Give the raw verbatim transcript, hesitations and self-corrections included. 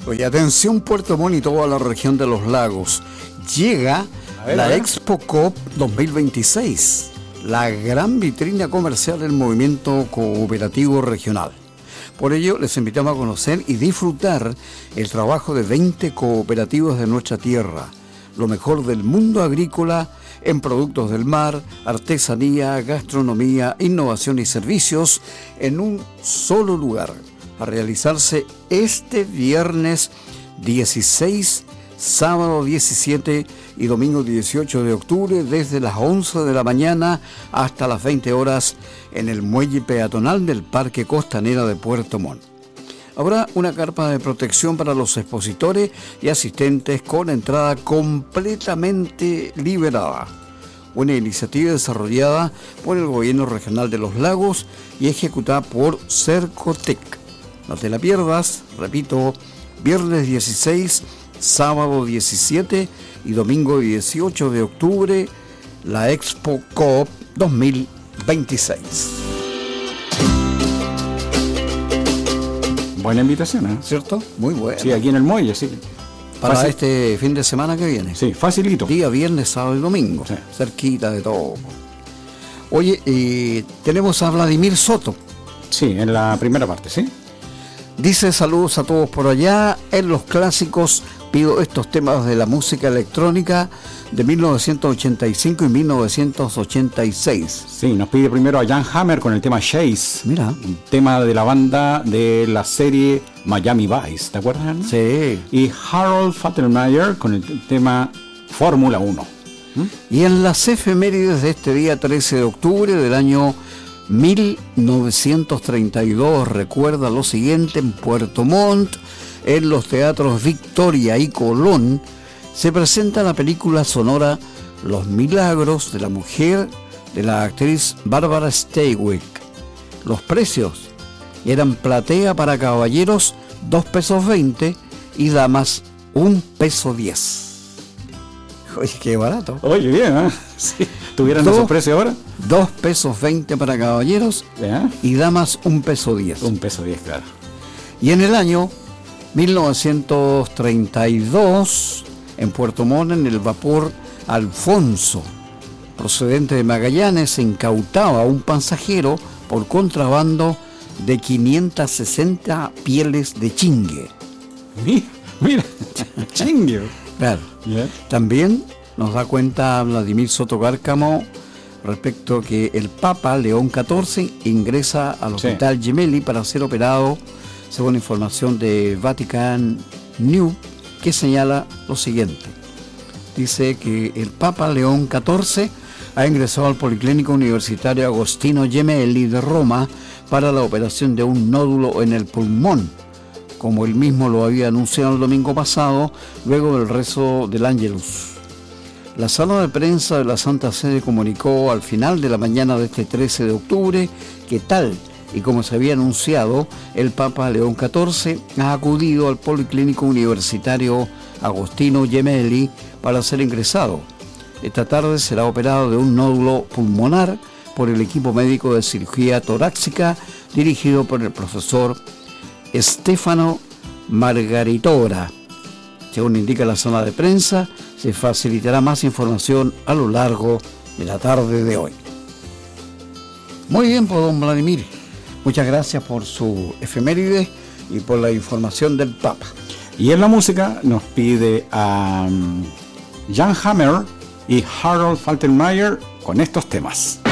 Oye, atención Puerto Montt y toda la región de los lagos. Llega ver, la Expo Coop dos mil veintiséis, la gran vitrina comercial del movimiento cooperativo regional. Por ello, les invitamos a conocer y disfrutar el trabajo de veinte cooperativas de nuestra tierra, lo mejor del mundo agrícola en productos del mar, artesanía, gastronomía, innovación y servicios en un solo lugar, a realizarse este viernes dieciséis, sábado diecisiete y domingo dieciocho de octubre desde las once de la mañana hasta las veinte horas en el muelle peatonal del Parque Costanera de Puerto Montt. Habrá una carpa de protección para los expositores y asistentes con entrada completamente liberada. Una iniciativa desarrollada por el Gobierno Regional de los Lagos y ejecutada por Cercotec. No te la pierdas, repito, viernes dieciséis, sábado diecisiete y domingo dieciocho de octubre, la Expo Coop dos mil veintiséis. Buena invitación, ¿eh? ¿Cierto? Muy buena. Sí, aquí en el muelle, sí. Para Fácil. Este fin de semana que viene. Sí, facilito. Día viernes, sábado y domingo. Sí. Cerquita de todo. Oye, eh, tenemos a Vladimir Soto. Sí, en la primera parte, ¿sí? Dice: saludos a todos por allá. En los clásicos pido estos temas de la música electrónica de mil novecientos ochenta y cinco y mil novecientos ochenta y seis. Sí, nos pide primero a Jan Hammer con el tema Chase. Mira. Un tema de la banda de la serie Miami Vice, ¿te acuerdas? ¿No? Sí. Y Harold Faltermeyer con el tema Fórmula uno. ¿Mm? Y en las efemérides de este día trece de octubre del año mil novecientos treinta y dos, recuerda lo siguiente: en Puerto Montt, en los teatros Victoria y Colón, se presenta la película sonora Los Milagros de la Mujer de la actriz Barbara Stanwyck. Los precios eran platea para caballeros dos pesos veinte y damas un peso diez. Oye, qué barato. Oye, bien, ¿eh? Sí. ¿Tuvieran esos precios ahora? Dos pesos veinte para caballeros, ¿ya?, y damas un peso diez. Un peso diez, claro. Y en el año mil novecientos treinta y dos, en Puerto Montt, en el vapor Alfonso, procedente de Magallanes, se incautaba a un pasajero por contrabando de quinientas sesenta pieles de chingue. Mira, mira, chingue. Claro. Yeah. También nos da cuenta Vladimir Soto Cárcamo respecto que el Papa León catorce ingresa al Hospital sí. Gemelli para ser operado, según información de Vatican News, que señala lo siguiente. Dice que el Papa León catorce ha ingresado al Policlínico Universitario Agostino Gemelli de Roma para la operación de un nódulo en el pulmón, como él mismo lo había anunciado el domingo pasado, luego del rezo del Ángelus. La sala de prensa de la Santa Sede comunicó al final de la mañana de este trece de octubre que, tal y como se había anunciado, el Papa León catorce ha acudido al Policlínico Universitario Agostino Gemelli para ser ingresado. Esta tarde será operado de un nódulo pulmonar por el equipo médico de cirugía torácica dirigido por el profesor Stefano Margaritora. Según indica la zona de prensa, se facilitará más información a lo largo de la tarde de hoy. Muy bien, pues, don Vladimir. Muchas gracias por su efeméride y por la información del Papa. Y en la música nos pide a um, Jan Hammer y Harold Faltermeyer con estos temas.